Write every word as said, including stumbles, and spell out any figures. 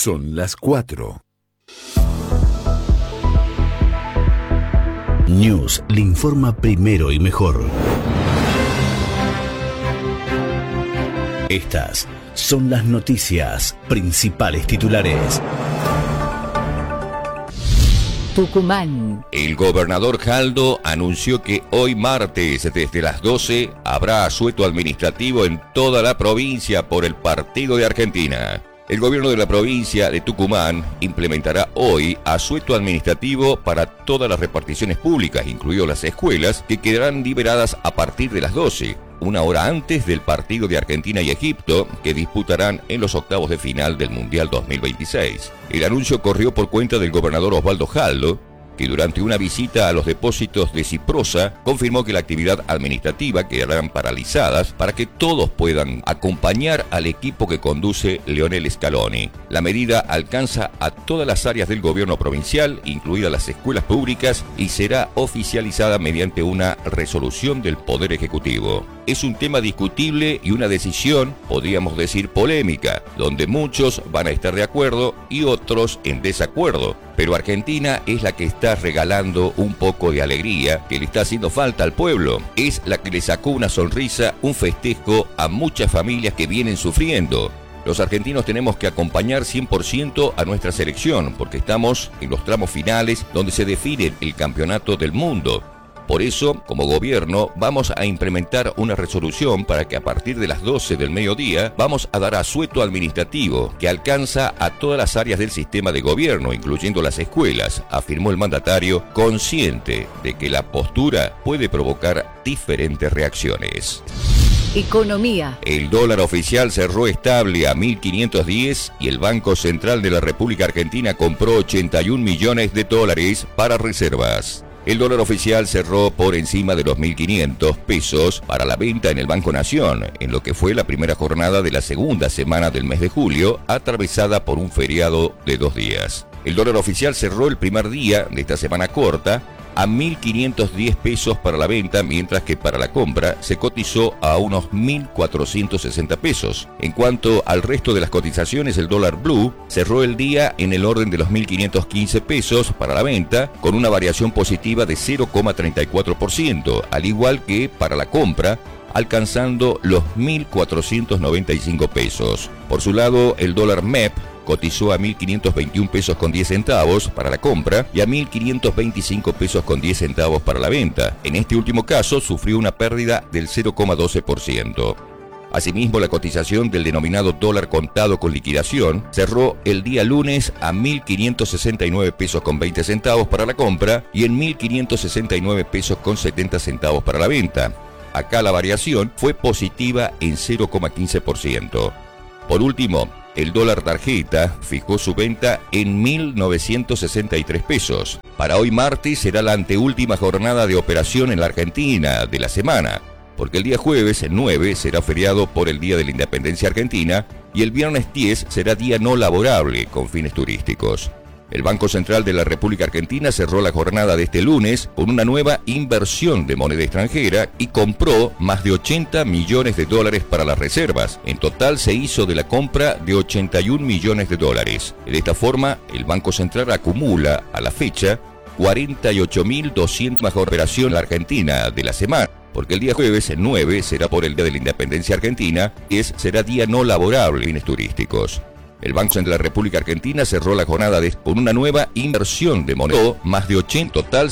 Son las cuatro. News le informa primero y mejor. Estas son las noticias principales titulares. Tucumán. El gobernador Jaldo anunció que hoy martes desde las doce habrá asueto administrativo en toda la provincia por el Partido de Argentina. El gobierno de la provincia de Tucumán implementará hoy asueto administrativo para todas las reparticiones públicas, incluidas las escuelas, que quedarán liberadas a partir de las doce, una hora antes del partido de Argentina y Egipto, que disputarán en los octavos de final del Mundial dos mil veintiséis. El anuncio corrió por cuenta del gobernador Osvaldo Jaldo, que durante una visita a los depósitos de Ciprosa confirmó que la actividad administrativa quedarán paralizadas para que todos puedan acompañar al equipo que conduce Leonel Scaloni. La medida alcanza a todas las áreas del gobierno provincial, incluidas las escuelas públicas, y será oficializada mediante una resolución del Poder Ejecutivo. Es un tema discutible y una decisión, podríamos decir, polémica, donde muchos van a estar de acuerdo y otros en desacuerdo. Pero Argentina es la que está regalando un poco de alegría que le está haciendo falta al pueblo. Es la que le sacó una sonrisa, un festejo a muchas familias que vienen sufriendo. Los argentinos tenemos que acompañar cien por ciento a nuestra selección porque estamos en los tramos finales donde se define el campeonato del mundo. Por eso, como gobierno, vamos a implementar una resolución para que a partir de las doce del mediodía vamos a dar asueto administrativo que alcanza a todas las áreas del sistema de gobierno, incluyendo las escuelas, afirmó el mandatario, consciente de que la postura puede provocar diferentes reacciones. Economía. El dólar oficial cerró estable a mil quinientos diez y el Banco Central de la República Argentina compró ochenta y un millones de dólares para reservas. El dólar oficial cerró por encima de los mil quinientos pesos para la venta en el Banco Nación, en lo que fue la primera jornada de la segunda semana del mes de julio, atravesada por un feriado de dos días. El dólar oficial cerró el primer día de esta semana corta a mil quinientos diez pesos para la venta, mientras que para la compra se cotizó a unos mil cuatrocientos sesenta pesos. En cuanto al resto de las cotizaciones, el dólar blue cerró el día en el orden de los mil quinientos quince pesos para la venta, con una variación positiva de cero coma treinta y cuatro por ciento, al igual que para la compra, alcanzando los mil cuatrocientos noventa y cinco pesos. Por su lado, el dólar M E P cotizó a mil quinientos veintiún pesos con diez centavos para la compra y a mil quinientos veinticinco pesos con diez centavos para la venta. En este último caso sufrió una pérdida del cero coma doce por ciento. Asimismo, la cotización del denominado dólar contado con liquidación cerró el día lunes a mil quinientos sesenta y nueve pesos con veinte centavos para la compra y en mil quinientos sesenta y nueve pesos con setenta centavos para la venta. Acá la variación fue positiva en cero coma quince por ciento. Por último, el dólar tarjeta fijó su venta en mil novecientos sesenta y tres pesos. Para hoy martes será la anteúltima jornada de operación en la Argentina de la semana, porque el día jueves nueve será feriado por el Día de la Independencia Argentina y el viernes diez será día no laborable con fines turísticos. El Banco Central de la República Argentina cerró la jornada de este lunes con una nueva inversión de moneda extranjera y compró más de ochenta millones de dólares para las reservas. En total se hizo de la compra de ochenta y un millones de dólares. De esta forma, el Banco Central acumula a la fecha cuarenta y ocho mil doscientas mejor operación en la Argentina de la semana, porque el día jueves nueve será por el Día de la Independencia Argentina, y es, será día no laborable en fines turísticos. El Banco Central de la República Argentina cerró la jornada de, con una nueva inversión de moneda, más de ochenta total.